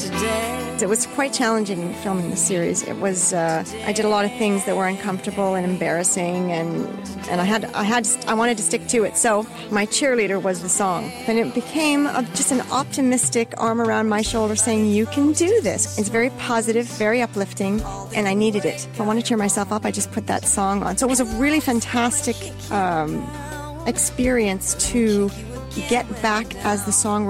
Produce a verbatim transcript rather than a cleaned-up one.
today. It was quite challenging filming the series. It was uh, I did a lot of things that were uncomfortable and embarrassing, and and I had I had I wanted to stick to it. So my cheerleader was the song, and it became a, just an optimistic arm around my shoulder saying, "You can do this." It's very positive, very uplifting, and I needed it. If I want to cheer myself up, I just put that song on. So it was a really fantastic um, experience to get back as the songwriter